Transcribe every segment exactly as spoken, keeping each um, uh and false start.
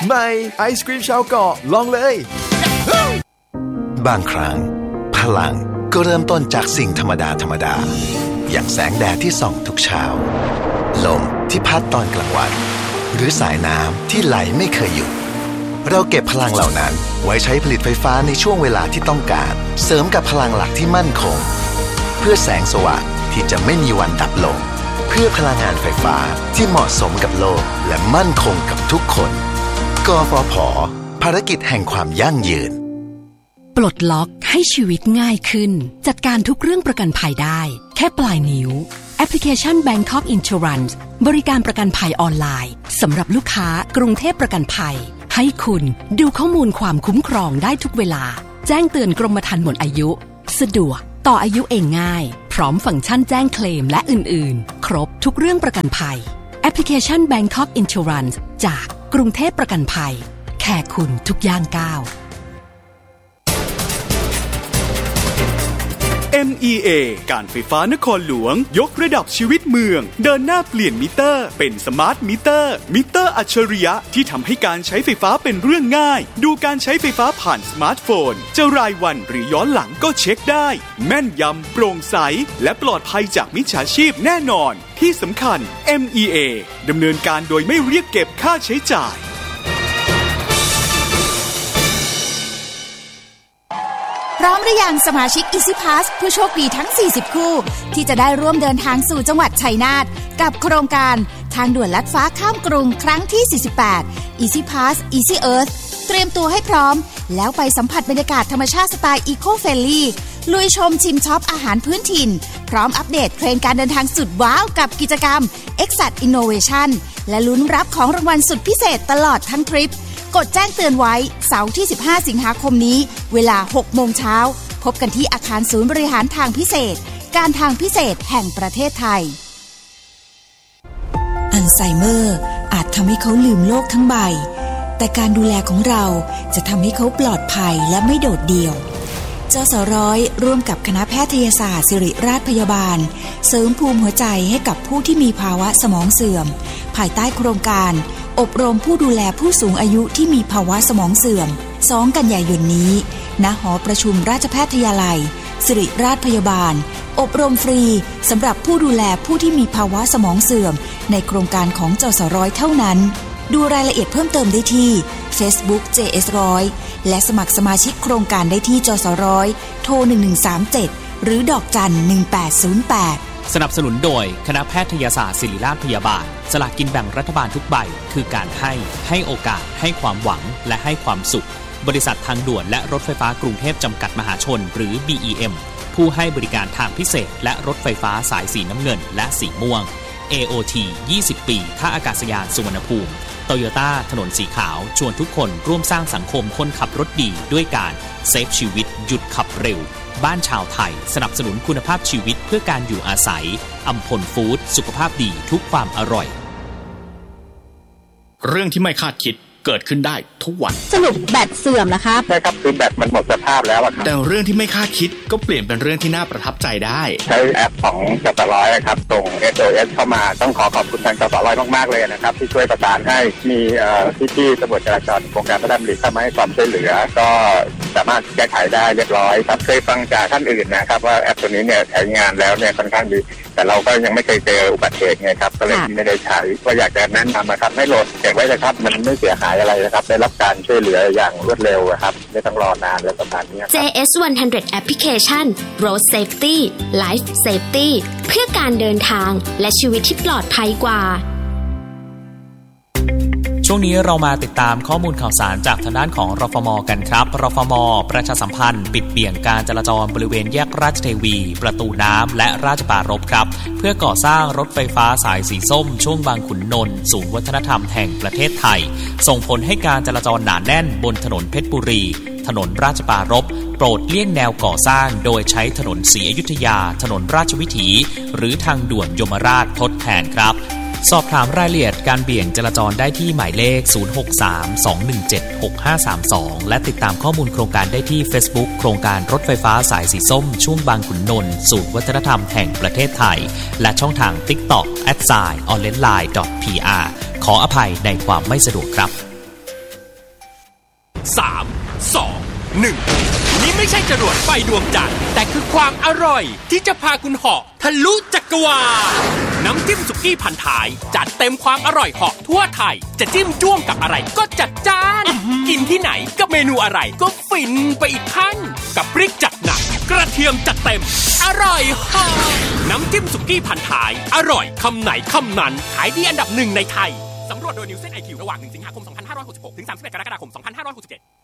ใหม่ไอศกรีมชาวเกาะลองเลยบางครั้งพลังก็เริ่มต้นจากสิ่งธรรมดาธรรมดาอย่างแสงแดดที่ส่องทุกเช้าลมที่พัดตอนกลางวันหรือสายน้ำที่ไหลไม่เคยหยุดเราเก็บพลังเหล่านั้นไว้ใช้ผลิตไฟฟ้าในช่วงเวลาที่ต้องการเสริมกับพลังหลักที่มั่นคงเพื่อแสงสว่างที่จะไม่มีวันดับลงเพื่อพลังงานไฟฟ้าที่เหมาะสมกับโลกและมั่นคงกับทุกคนกฟผ.ภารกิจแห่งความยั่งยืนปลดล็อกให้ชีวิตง่ายขึ้นจัดการทุกเรื่องประกันภัยได้แค่ปลายนิ้วแอปพลิเคชัน Bangkok Insurance บริการประกันภัยออนไลน์สำหรับลูกค้ากรุงเทพประกันภัยให้คุณดูข้อมูลความคุ้มครองได้ทุกเวลาแจ้งเตือนกรมธรรม์หมดอายุสะดวกต่ออายุเองง่ายพร้อมฟังก์ชันแจ้งเคลมและอื่นๆครบทุกเรื่องประกันภัยแอปพลิเคชัน Bangkok Insurance จากกรุงเทพประกันภัยแค่คุณทุกย่างก้าวเอ็ม อี เอ การไฟฟ้านครหลวงยกระดับชีวิตเมืองเดินหน้าเปลี่ยนมิเตอร์เป็นสมาร์ทมิเตอร์มิเตอร์อัจฉริยะที่ทำให้การใช้ไฟฟ้าเป็นเรื่องง่ายดูการใช้ไฟฟ้าผ่านสมาร์ทโฟนจะรายวันหรือย้อนหลังก็เช็คได้แม่นยำโปร่งใสและปลอดภัยจากมิจฉาชีพแน่นอนที่สำคัญ เอ็ม อี เอ ดำเนินการโดยไม่เรียกเก็บค่าใช้จ่ายพร้อมหรือยังสมาชิก Easy Pass ผู้โชคดีทั้งสี่สิบคู่ที่จะได้ร่วมเดินทางสู่จังหวัดชัยนาทกับโครงการทางด่วนลัดฟ้าข้ามกรุงครั้งที่สี่สิบแปด Easy Pass Easy Earth เตรียมตัวให้พร้อมแล้วไปสัมผัสบรรยากาศธรรมชาติสไตล์ Eco Friendly ลุยชมชิมช็อปอาหารพื้นถิ่นพร้อมอัปเดตเทรนด์การเดินทางสุดว้าวกับกิจกรรม Exact Innovation และลุ้นรับของรางวัลสุดพิเศษตลอดทั้งทริปกดแจ้งเตือนไว้เสาร์ที่สิบห้าสิงหาคมนี้เวลา หกโมง เช้าพบกันที่อาคารศูนย์บริหารทางพิเศษการทางพิเศษแห่งประเทศไทยอัลไซเมอร์อาจทำให้เขาลืมโลกทั้งใบแต่การดูแลของเราจะทำให้เขาปลอดภัยและไม่โดดเดี่ยวจสร้อยร่วมกับคณะแพทยศาสตร์ศิริราชพยาบาลเสริมภูมิหัวใจให้กับผู้ที่มีภาวะสมองเสื่อมภายใต้โครงการอบรมผู้ดูแลผู้สูงอายุที่มีภาวะสมองเสื่อมสองกันยายนนี้ณหอประชุมราชแพทยาลัยศิริราชพยาบาลอบรมฟรีสำหรับผู้ดูแลผู้ที่มีภาวะสมองเสื่อมในโครงการของจสร้อยเท่านั้นดูรายละเอียดเพิ่มเติมได้ที่ Facebook เจ เอส หนึ่งร้อยและสมัครสมาชิกโครงการได้ที่จสร้อยโทรหนึ่งหนึ่งสามเจ็ดหรือดอกจันหนึ่งแปดศูนย์แปดสนับสนุนโดยคณะแพทยศาสตร์ศิริราชพยาบาลสลากกินแบ่งรัฐบาลทุกใบคือการให้ให้โอกาสให้ความหวังและให้ความสุขบริษัททางด่วนและรถไฟฟ้ากรุงเทพจำกัดมหาชนหรือ บี อี เอ็ม ผู้ให้บริการทางพิเศษและรถไฟฟ้าสายสีน้ำเงินและสีม่วง เอ โอ ที ยี่สิบ ปีท่าอากาศยานสุวรรณภูมิโตโยต้าถนนสีขาวชวนทุกคนร่วมสร้างสังคมคนขับรถดีด้วยการเซฟชีวิตหยุดขับเร็วบ้านชาวไทยสนับสนุนคุณภาพชีวิตเพื่อการอยู่อาศัยอัมพลฟู้ดสุขภาพดีทุกความอร่อยเรื่องที่ไม่คาดคิดเกิดขึ้นได้ทุกวันสรุปแบตเสื่อมแล้วครับใช่ครับคือแบตมันหมดสภาพแล้วครับแต่เรื่องที่ไม่คาดคิดก็เปลี่ยนเป็นเรื่องที่น่าประทับใจได้ใช้แอปของจสร้อยครับส่ง เอส โอ เอส เข้ามาต้องขอขอบคุณทางจสร้อยมากๆเลยนะครับที่ช่วยประสานให้มีพี่ๆตำรวจจราจรโครงการพระราชดำริเข้ามาให้ความช่วยเหลือก็สามารถแก้ไขได้เรียบร้อยครับเคยฟังจากท่านอื่นนะครับว่าแอปตัวนี้เนี่ยใช้งานแล้วเนี่ยค่อนข้างดีแต่เราก็ยังไม่เคยเจออุบัติเหตุไงครับก็เลยไม่ได้ใช้ก็อยากจะแนะนำนะครับให้โหลดเก็บไว้นะครับมันไม่เสียหายอะไรนะครับได้รับการช่วยเหลืออย่างรวดเร็วครับไม่ต้องรอนานและประมาณนี้เจ เอส หนึ่งร้อย Application Road Safety Life Safety เพื่อการเดินทางและชีวิตที่ปลอดภัยกว่าช่วงนี้เรามาติดตามข้อมูลข่าวสารจากทางด้านของรฟม.กันครับรฟม.ประชาสัมพันธ์ปิดเบี่ยงการจราจรบริเวณแยกราชเทวีประตูน้ำและราชปรารภครับเพื่อก่อสร้างรถไฟฟ้าสายสีส้มช่วงบางขุนนนท์ศูนย์วัฒนธรรมแห่งประเทศไทยส่งผลให้การจราจรหนาแน่นบนถนนเพชรบุรีถนนราชปรารภโปรดเลี่ยงแนวก่อสร้างโดยใช้ถนนศรีอยุธยาถนนราชวิถีหรือทางด่วนยมราชทดแทนครับสอบถามรายละเอียดการเบี่ยงจราจรได้ที่หมายเลขศูนย์ หก สาม สอง หนึ่ง เจ็ด หก ห้า สาม สองและติดตามข้อมูลโครงการได้ที่ Facebook โครงการรถไฟฟ้าสายสีส้มช่วงบางขุนนนท์ศูนย์วัฒนธรรมแห่งประเทศไทยและช่องทาง TikTok แอท ไซน์ ออนไลน์ ดอท พี อาร์ ขออภัยในความไม่สะดวกครับหนึ่งนี่ไม่ใช่จรวดไฟดวงจันทร์แต่คือความอร่อยที่จะพาคุณเหาะทะลุจักรวาลน้ำจิ้มสุกี้พันท้ายจัดเต็มความอร่อยเหาะทั่วไทยจะจิ้มจ้วงกับอะไรก็จัดจ้านกินที่ไหนกับเมนูอะไรก็ฟินไปอีกขั้นกับพริกจัดหนักกระเทียมจัดเต็มอร่อยเหาะน้ำจิ้มสุกี้พันท้ายอร่อยคำไหนคำนั้นขายดีอันดับหนึ่งในไทยสำรวจโดยนิวเซน ไอ คิว ระหว่างหนึ่งสิงหาคมสองพันห้าร้อยหกสิบหกถึงสามสิบเอ็ดกรกฎาคมสองพันห้าร้อยหกสิบเจ็ด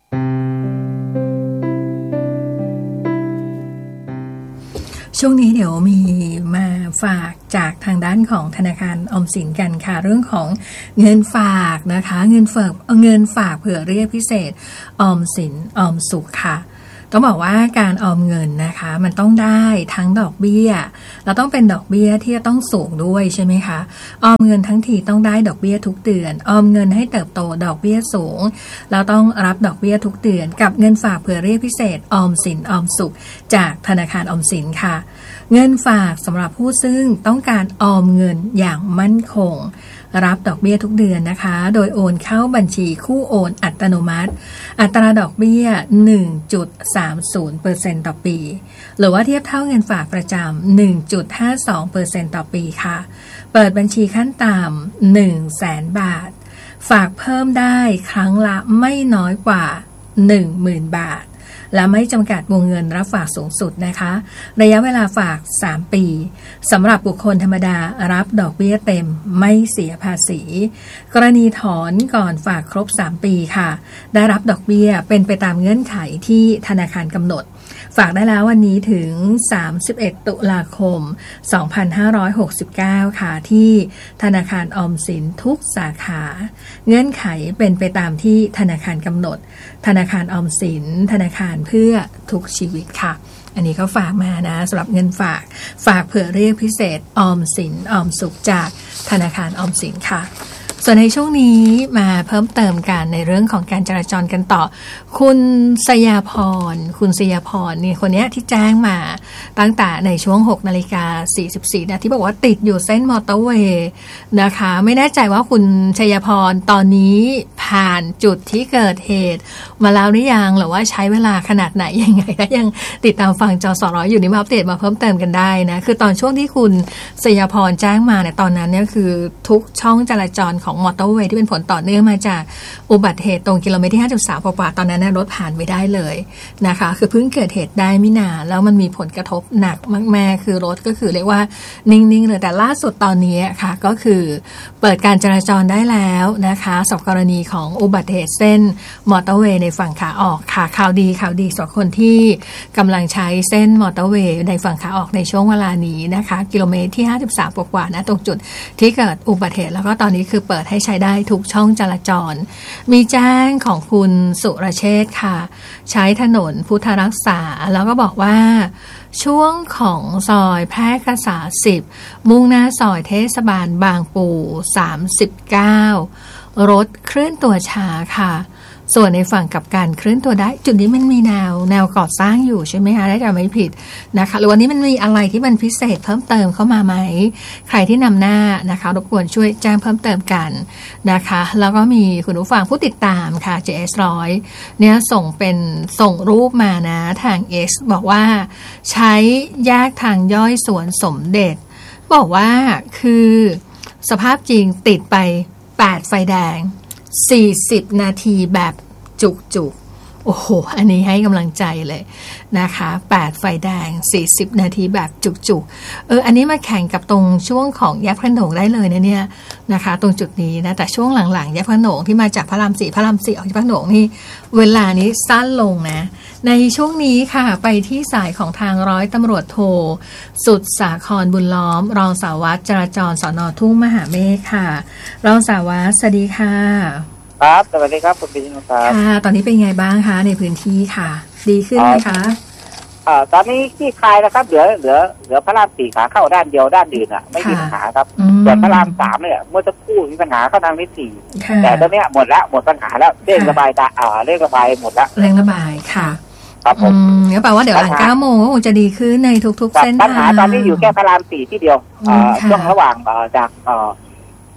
ช่วงนี้เดี๋ยวมีมาฝากจากทางด้านของธนาคารออมสินกันค่ะเรื่องของเงินฝากนะคะเงินฝากเงินฝากเผื่อเรียกพิเศษออมสินออมสุขค่ะต้องบอกว่าการออมเงินนะคะมันต้องได้ทั้งดอกเบี้ยแล้วต้องเป็นดอกเบี้ยที่จะต้องสูงด้วยใช่ไหมคะออมเงินทั้งทีต้องได้ดอกเบี้ยทุกเดือนออมเงินให้เติบโตดอกเบี้ยสูงแล้วต้องรับดอกเบี้ยทุกเดือนกับเงินฝากเผื่อเรียกพิเศษออมสินออมสุขจากธนาคารออมสินค่ะเงินฝากสำหรับผู้ซึ่งต้องการออมเงินอย่างมั่นคงรับดอกเบี้ยทุกเดือนนะคะโดยโอนเข้าบัญชีคู่โอนอัตโนมัติอัตราดอกเบี้ย หนึ่งจุดสามศูนย์เปอร์เซ็นต์ ต่อปีหรือว่าเทียบเท่าเงินฝากประจำ หนึ่งจุดห้าสองเปอร์เซ็นต์ ต่อปีค่ะเปิดบัญชีขั้นต่ำ หนึ่งแสน บาทฝากเพิ่มได้ครั้งละไม่น้อยกว่า หนึ่งหมื่น บาทและไม่จำกัดวงเงินรับฝากสูงสุดนะคะระยะเวลาฝากสามปีสำหรับบุคคลธรรมดารับดอกเบี้ยเต็มไม่เสียภาษีกรณีถอนก่อนฝากครบสามปีค่ะได้รับดอกเบี้ยเป็นไปตามเงื่อนไขที่ธนาคารกำหนดฝากได้แล้ววันนี้ถึงสามสิบเอ็ดตุลาคมสองพันห้าร้อยหกสิบเก้าค่ะที่ธนาคารออมสินทุกสาขาเงื่อนไขเป็นไปตามที่ธนาคารกำหนดธนาคารออมสินธนาคารเพื่อทุกชีวิตค่ะอันนี้ก็ฝากมานะสำหรับเงินฝากฝากเผื่อเรียกพิเศษออมสินออมสุขจากธนาคารออมสินค่ะส่วนในช่วงนี้มาเพิ่มเติมกันในเรื่องของการจราจรกันต่อคุณสยาพรคุณสยาพรนี่คนนี้ที่แจ้งมาตั้งแต่ในช่วง หกนาฬิกาสี่สิบสี่ นาทีบอกว่าติดอยู่เส้นมอเตอร์เวย์นะคะไม่แน่ใจว่าคุณชยาพรตอนนี้ผ่านจุดที่เกิดเหตุมาแล้วหรือยังหรือว่าใช้เวลาขนาดไหนยังไงถ้ายังติดตามฟังจสร้อยอยู่นี่มาอัปเดตมาเพิ่มเติมกันได้นะคือตอนช่วงที่คุณสยาพรแจ้งมาเนี่ยตอนนั้นเนี่ยคือทุกช่องจราจรของมอเตอร์เวย์ที่เป็นผลต่อเนื่องมาจากอุบัติเหตุตรงกิโลเมตรที่ห้าสิบสามกว่าตอนนั้นรถผ่านไม่ได้เลยนะคะคือเพิ่งเกิดเหตุได้ไม่นานแล้วมันมีผลกระทบหนักมากๆคือรถก็คือเรียกว่านิ่งๆเลยแต่ล่าสุดตอนนี้ค่ะก็คือเปิดการจราจรได้แล้วนะคะสำหรับกรณีของอุบัติเหตุเส้นมอเตอร์เวย์ในฝั่งขาออกค่ะข่าวดีข่าวดีสำหรับคนที่กำลังใช้เส้นมอเตอร์เวย์ในฝั่งขาออกในช่วงเวลานี้นะคะกิโลเมตรที่ห้าสิบสามกว่าๆนะตรงจุดที่เกิดอุบัติเหตุแล้วก็ตอนนี้คือเปิดให้ใช้ได้ทุกช่องจราจรมีแจ้งของคุณสุรเชษฐ์ค่ะใช้ถนนพุทธรักษาแล้วก็บอกว่าช่วงของซอยแพร่กษาสิบมุ่งหน้าซอยเทศบาลบางปูสามสิบเก้ารถเคลื่อนตัวช้าค่ะส่วนในฝั่งกับการเคลื่อนตัวได้จุดนี้มันมีแนวแนวก่อสร้างอยู่ใช่ไหมคะได้จะไม่ผิดนะคะหรือวันนี้มันมีอะไรที่มันพิเศษเพิ่มเติมเข้ามาไหมใครที่นำหน้านะคะรบกวนช่วยแจ้งเพิ่มเติมกันนะคะแล้วก็มีคุณผู้ฟังผู้ติดตามค่ะ เจ เอส หนึ่งร้อยเนี่ยส่งเป็นส่งรูปมานะทาง X บอกว่าใช้แยกทางย่อยสวนสมเด็จบอกว่าคือสภาพจริงติดไปแปดไฟแดงสี่สิบนาทีแบบจุกๆโอ้โหอันนี้ให้กำลังใจเลยนะคะแปดไฟแดงสี่สิบนาทีแบบจุกๆเอออันนี้มาแข่งกับตรงช่วงของแยกพระโขนงได้เลยนะเนี่ยนะคะตรงจุดนี้นะแต่ช่วงหลังๆแยกพระโขนงที่มาจากพระรามสี่พระรามสี่ออกจากพระโขนงนี่เวลานี้สั้นลงนะในช่วงนี้ค่ะไปที่สายของทางร้อยตำรวจโทสุดสาครบุญล้อมรองสารวัตรจราจรสน.ทุ่งมหาเมฆค่ะรองสารวัตรสวัสดีค่ะครับสวัสดีครับคุณปิยนุชครับค่ะตอนนี้เป็นไงบ้างคะในพื้นที่ค่ะดีขึ้นไหมคะอ่าตอนนี้ที่คลายนะครับเหลือเหลือเหลือพระรามสี่ขาเข้าด้านเดียวด้านอื่นอ่ะไม่มีปัญหาครับส่วนพระรามสามเนี่ยเมื่อสักครู่มีปัญหาเข้าทางที่สี่แต่ตอนนี้หมดแล้วหมดปัญหาแล้วเร่งระบายตาอ่าเร่งระบายหมดแล้วเร่งระบายค่ะครับผมงั้นแปลว่าเดี๋ยวหลังเก้าโมงก็คงจะดีขึ้นในทุกๆเส้นทางปัญหาตอนนี้อยู่แค่พระรามสี่ที่เดียวช่วงระหว่างจาก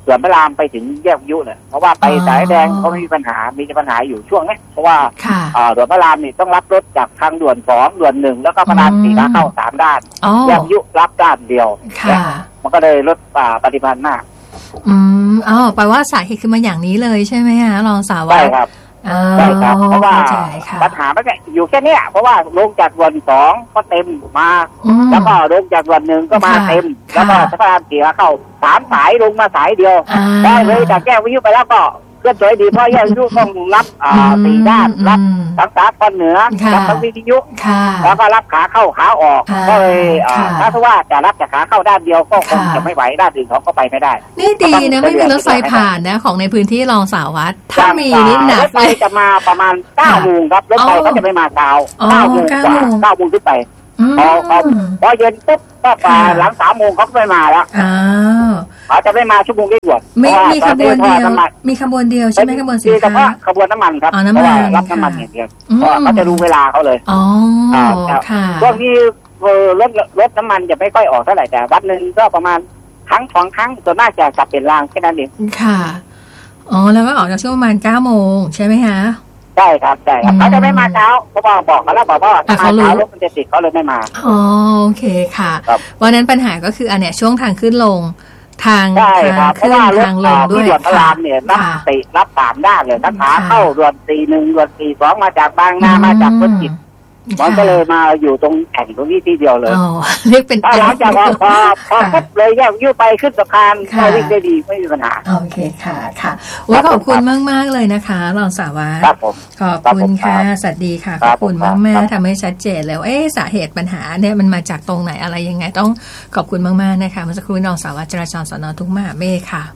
สวนพระรามไปถึงแยกวิทยุเนี่ยเพราะว่าไปสายแดงเขาไม่มีปัญหามีปัญหาอยู่ช่วงนี้เพราะว่าสวนพระรามนี่ต้องรับรถจากทางด่วนสองด่วนหนึ่งแล้วก็พระรามสี่ขาเข้าสามด้านแยกวิทยุรับด้านเดียวมันก็เลยลดปริมาณมากอืมอ๋อแปลว่าสาเหตุคือมาอย่างนี้เลยใช่ไหมฮะรองสารวัตรใช่ครับใช่ครับเพราะว่าปัญหาไม่ใช่อยู่แค่นี้เพราะว่าลงจากด่วนสองก็เต็มมาแล้วก็ลงจากด่วนหนึ่งก็มาเต็มแล้วก็พระรามสี่ขาเข้าสามสายลงมาสายเดียวได้เลยจากแก้วิทยุไปแล้วก็เพื่อสวยดีเพราะแยกวิทยุต้องรับสี่ด้านรับทั้งสากลเหนือรับทั้งวิทยุแล้วก็รับขาเข้าขาออกก็เลยถ้าว่าจะรับจากขาเข้าด้านเดียวก็คงจะไม่ไหวด้านอื่นเขาก็ไปไม่ได้นี่ดีนะไม่มีรถไฟผ่านนะของในพื้นที่รองสารวัตรถ้ามีนิดหน่อยรถไฟจะมาประมาณเก้าโมงครับรถไฟก็จะไม่มาเช้าเก้าโมงกว่าเก้าโมงขึ้นไปพอพอเย็นปุ๊บก็ไปหลังสามโมงเขาก็ไม่มาแล้วเขาจะไม่มาชั่วโมงด่วนไม่มีขบวนเดียวมีขบวนเดียวใช่ไหมขบวนสินค้าเฉพาะขบวนน้ำมันครับเพราะว่ารับน้ำมันอย่างเดียวเพราะเขาจะรู้เวลาเขาเลยอ๋อค่ะพวกนี้รถรถน้ำมันจะไม่ค่อยออกเท่าไหร่แต่วันหนึ่งก็ประมาณครั้งสองครั้งส่วนมากจะสับเปลี่ยนรางแค่นั้นเองค่ะอ๋อแล้วก็ออกจากช่วงประมาณเก้าโมงใช่ไหมคะใช่ครับใช่ครับเขาจะไม่มาเช้าเพราะว่าบอกเขาแล้วบอกว่ามาเช้ารถมันจะติดเขาเลยไม่มาอ๋อโอเคค่ะวันนั้นปัญหาก็คืออันเนี้ยช่วงทางขึ้นลงทางทางขึ้นทางลงด้วยด่วนพระรามเนี่ยรับติรับสามด้านเลยทั้งขาเข้าด่วนสี่หนึ่งด่วนสี่สองมาจากบางนามาจากพุทธกิจมันก็เลยมาอยู่ตรงแอ่งตรงนี้ที่เดียวเลยอ๋อเรียกเป็นแอ่งหลังจากว่าพอพอปุ๊บเลยแยกยิ้วไปขึ้นสะพานก็วิ่งได้ดีไม่มีปัญหาโอเคค่ะค่ะว่าขอบคุณมากมากเลยนะคะรองสารวัตรขอบคุณค่ะสวัสดีค่ะขอบคุณมากแม่ทำให้ชัดเจนแล้วเอ๊ะสาเหตุปัญหาเนี่ยมันมาจากตรงไหนอะไรยังไงต้องขอบคุณมากๆนะคะเมื่อสักครู่รองสารวัตรจราจรสน.ทุ่งมหาเมฆค่ะ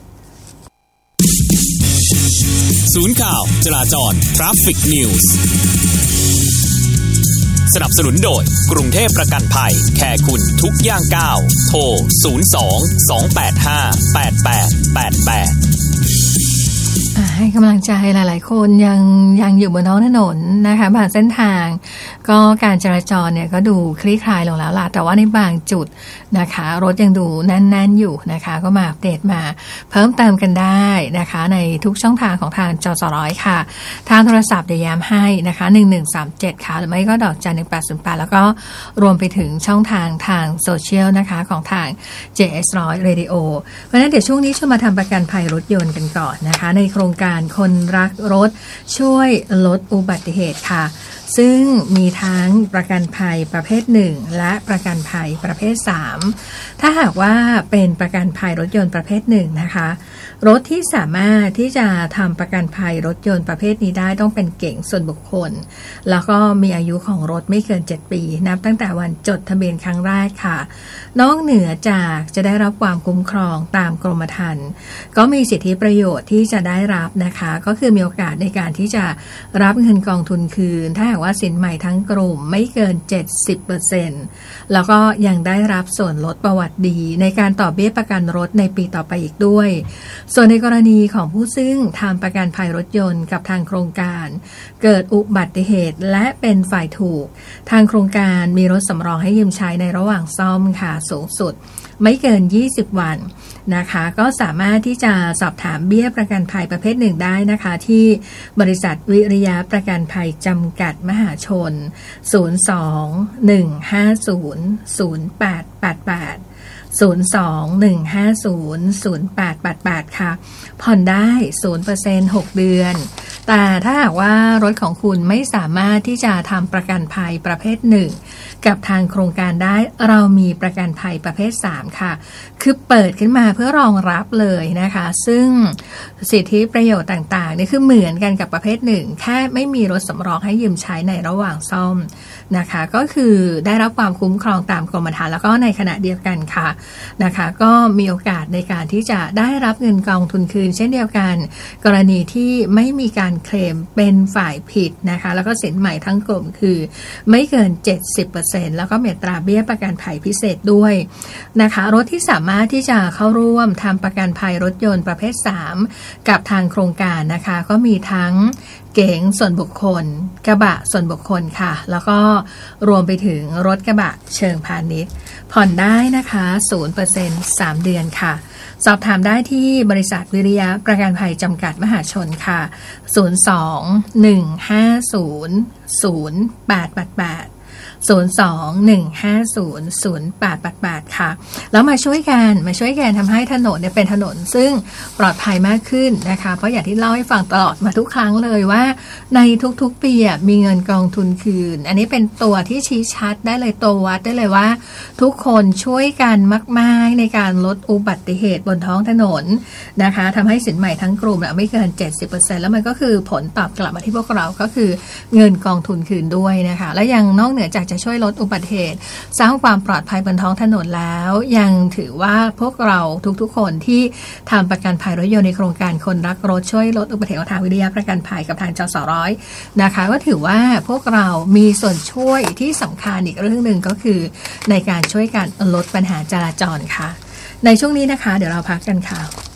ศูนย์ข่าวจราจร Traffic Newsสนับสนุนโดยกรุงเทพประกันภัยแค่คุณทุกย่างก้าวโทรศูนย์ สอง สอง แปด ห้า แปด แปด แปด แปดให้กำลังใจหลายๆคนยังยังอยู่บนท้องถนนนะคะบางเส้นทางก็การจราจรเนี่ยก็ดูคลี่คลายลงแล้วล่ะแต่ว่าในบางจุดนะคะรถยังดูแน่นๆอยู่นะคะก็มาอัปเดตมาเพิ่มเติมกันได้นะคะในทุกช่องทางของทางจสร้อยค่ะทางโทรศัพท์เดี๋ยวย้ำให้นะคะหนึ่งหนึ่งสามเจ็ดค่ะหรือไม่ก็ดอกจันหนึ่งแปดศูนย์แปดแล้วก็รวมไปถึงช่องทางทางโซเชียลนะคะของทาง เจ เอส หนึ่งร้อย Radio เพราะฉะนั้นเดี๋ยวช่วงนี้ช่วยมาทำประกันภัยรถยนต์กันก่อนนะคะในโครงการคนรักรถช่วยลดอุบัติเหตุค่ะซึ่งมีทั้งประกันภัยประเภทหนึ่งและประกันภัยประเภทสามถ้าหากว่าเป็นประกันภัยรถยนต์ประเภทหนึ่งนะคะรถที่สามารถที่จะทำประกันภัยรถยนต์ประเภทนี้ได้ต้องเป็นเก๋งส่วนบุคคลแล้วก็มีอายุของรถไม่เกินเจ็ดปีนับตั้งแต่วันจดทะเบียนครั้งแรกค่ะนอกเหนือจากจะได้รับความคุ้มครองตามกรมธรรม์ก็มีสิทธิประโยชน์ที่จะได้รับนะคะก็คือมีโอกาสในการที่จะรับเงินกองทุนคืนถ้าหากว่าสินใหม่ทั้งกลุ่มไม่เกิน เจ็ดสิบเปอร์เซ็นต์ แล้วก็ยังได้รับส่วนลดประวัติดีในการต่อเบี้ยประกันรถในปีต่อไปอีกด้วยส่วนในกรณีของผู้ซึ่งทำประกันภัยรถยนต์กับทางโครงการเกิดอุบัติเหตุและเป็นฝ่ายถูกทางโครงการมีรถสำรองให้ยืมใช้ในระหว่างซ่อมค่ะสูงสุดไม่เกินยี่สิบวันนะคะก็สามารถที่จะสอบถามเบี้ยประกันภัยประเภทหนึ่งได้นะคะที่บริษัทวิริยะประกันภัยจำกัดมหาชนศูนย์ สอง หนึ่ง ห้า ศูนย์ ศูนย์ แปด แปด แปดศูนย์ สอง หนึ่ง ห้า ศูนย์ ศูนย์ แปด แปด แปดค่ะผ่อนได้ ศูนย์เปอร์เซ็นต์ หกเดือนแต่ถ้าหากว่ารถของคุณไม่สามารถที่จะทำประกันภัยประเภทหนึ่งกับทางโครงการได้เรามีประกันภัยประเภทสามค่ะคือเปิดขึ้นมาเพื่อรองรับเลยนะคะซึ่งสิทธิประโยชน์ต่างๆนี่คือเหมือนกันกับประเภทหนึ่งแค่ไม่มีรถสำรองให้ยืมใช้ในระหว่างซ่อมนะคะก็คือได้รับความคุ้มครองตามกรมธรรม์แล้วก็ในขณะเดียวกันค่ะนะคะก็มีโอกาสในการที่จะได้รับเงินกองทุนคืนเช่นเดียวกันกรณีที่ไม่มีการเคลมเป็นฝ่ายผิดนะคะแล้วก็สินใหม่ทั้งกลุ่มคือไม่เกิน เจ็ดสิบเปอร์เซ็นต์ แล้วก็มีอัตราเบี้ยประกันภัยพิเศษด้วยนะคะรถที่สามารถที่จะเข้าร่วมทำประกันภัยรถยนต์ประเภทสามกับทางโครงการนะคะก็มีทั้งเก๋งส่วนบุคคลกระบะส่วนบุคคลค่ะแล้วก็รวมไปถึงรถกระบะเชิงพาณิชย์ผ่อนได้นะคะ ศูนย์เปอร์เซ็นต์ สามเดือนค่ะสอบถามได้ที่บริษัทวิริยะประกันภัยจำกัดมหาชนค่ะศูนย์ สอง หนึ่ง ห้า ศูนย์ ศูนย์ แปด แปด แปดศูนย์ สอง หนึ่ง ห้า ศูนย์ ศูนย์ แปด แปด แปดค่ะแล้วมาช่วยกันมาช่วยกันทำให้ถนนเนี่ยเป็นถนนซึ่งปลอดภัยมากขึ้นนะคะเพราะอย่างที่เล่าให้ฟังตลอดมาทุกครั้งเลยว่าในทุกๆปีมีเงินกองทุนคืนอันนี้เป็นตัวที่ชี้ชัดได้เลยตัววัดได้เลยว่าทุกคนช่วยกันมากๆในการลดอุบัติเหตุบนท้องถนนนะคะทำให้สินใหม่ทั้งกลุ่มไม่เกิน เจ็ดสิบเปอร์เซ็นต์ แล้วมันก็คือผลตอบกลับมาที่พวกเราก็คือเงินกองทุนคืนด้วยนะคะและยังนอกเหนือจากจะช่วยลดอุบัติเหตุสร้างความปลอดภัยบนท้องถนนแล้วยังถือว่าพวกเราทุกๆคนที่ทำประกันภัยรถยนต์ในโครงการคนรักรถช่วยลดอุบัติเหตุทางวิทยาประกันภัยกับทางจสร้อยนะคะก็ถือว่าพวกเรามีส่วนช่วยที่สำคัญอีกเรื่องหนึ่งก็คือในการช่วยการลดปัญหาจราจรค่ะในช่วงนี้นะคะเดี๋ยวเราพักกันค่ะ